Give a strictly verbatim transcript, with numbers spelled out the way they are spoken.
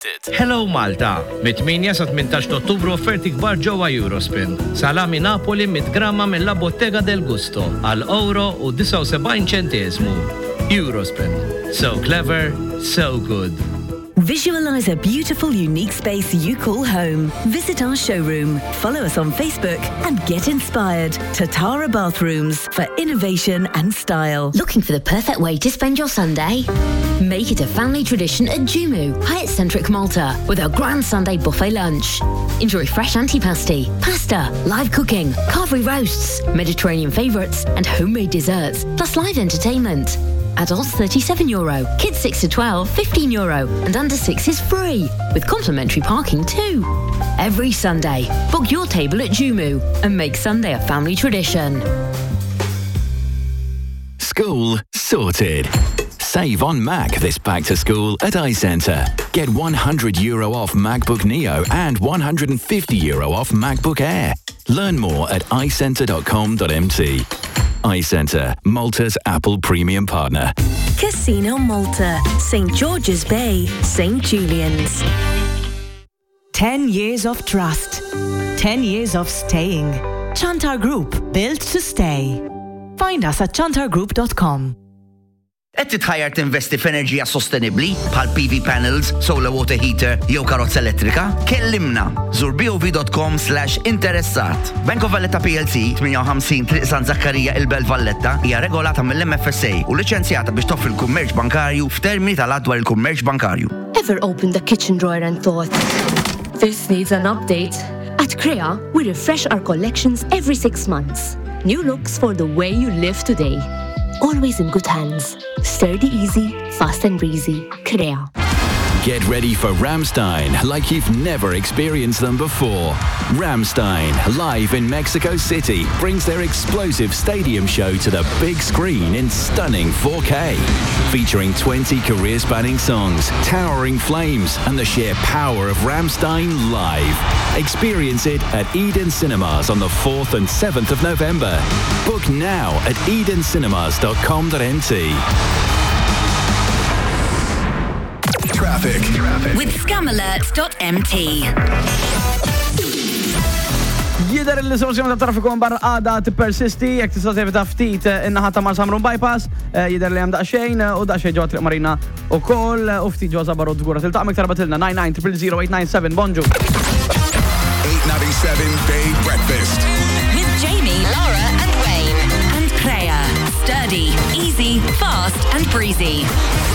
Hello Malta! Mit-tminja sa tmintax Ottubru offerti kbar ġewwa Eurospin. Salami Napoli mid gramma mill-La Bottega del Gusto għal euro u sebgħin u sebgħin ċentiesmu. Eurospin. So clever, so good. Visualize a beautiful, unique space you call home. Visit our showroom, follow us on Facebook, and get inspired. Tatara Bathrooms for innovation and style. Looking for the perfect way to spend your Sunday? Make it a family tradition at Jumu, Hyatt-centric Malta, with our grand Sunday buffet lunch. Enjoy fresh antipasti, pasta, live cooking, carvery roasts, Mediterranean favourites, and homemade desserts, plus live entertainment. Adults thirty-seven euro, kids six to twelve, fifteen euro, and under six is free, with complimentary parking too. Every Sunday, book your table at Jumu and make Sunday a family tradition. School sorted. Save on Mac this back to school at iCentre. Get one hundred euro off MacBook Neo and one hundred fifty euro off MacBook Air. Learn more at i centre dot com dot m t. iCentre, Malta's Apple Premium Partner. Casino Malta, Saint George's Bay, Saint Julian's. Ten years of trust. Ten years of staying. Chantar Group, built to stay. Find us at chantar group dot com. Qed titħajjar tinvesti f'enerġija sostenibbli bħal P V panels, solar water heater jew karozza elettrika? Kellimna. Żur b o v dot com slash interessat. Bank of Valletta P L C ħames ħamsin Triq San Zakkarija il-Belt Valletta hija regolata mill-M F S A u liċenzjata biex toffri l-kummerċ bankarju f'termini tal-għad dwar il-kummerċ bankarju. Ever opened the kitchen drawer and thought, this needs an update? At Crea, we refresh our collections every six months. New looks for the way you live today. Always in good hands. Sturdy easy, fast and breezy. Crea. Get ready for Rammstein like you've never experienced them before. Rammstein, live in Mexico City, brings their explosive stadium show to the big screen in stunning four K. Featuring twenty career-spanning songs, towering flames, and the sheer power of Rammstein live. Experience it at Eden Cinemas on the fourth and seventh of November. Book now at eden cinemas dot com dot m t. Traffic. Traffic. With scam alert dot m t. Jider il-soluzzjoni ta' traffiku mbar għada t-persisti, jek tista' tevita ftit in-naħa ta' Marsamrun Bypass, jider li hemm daqsxejn u daqsxejn ġewwa Triq Marina ukoll u ftit ġewwa Zabarod żgura tiltaq' miktar batilna nine nine zero zero zero eight nine seven bonġu. eight ninety-seven Bay Breakfast. With Jamie, Laura and Wayne. And Crea. Sturdy, easy, fast and breezy.